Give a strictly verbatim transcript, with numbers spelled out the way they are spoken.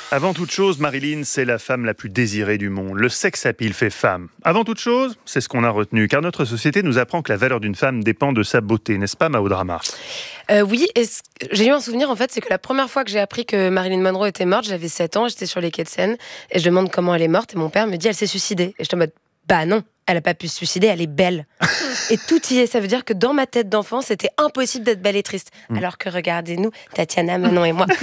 Avant toute chose, Marilyn, c'est la femme la plus désirée du monde. Le sex appeal fait femme. Avant toute chose, c'est ce qu'on a retenu, car notre société nous apprend que la valeur d'une femme dépend de sa beauté, n'est-ce pas, Mao Drama ? Euh, oui, et ce- j'ai eu un souvenir en fait, c'est que la première fois que j'ai appris que Marilyn Monroe était morte, j'avais sept ans, j'étais sur les quais de Seine, et je demande comment elle est morte, et mon père me dit elle s'est suicidée. Et je suis en mode, bah non, elle a pas pu se suicider, elle est belle. Et tout y est, ça veut dire que dans ma tête d'enfant, c'était impossible d'être belle et triste. Alors que regardez-nous, Tatiana, Manon et moi,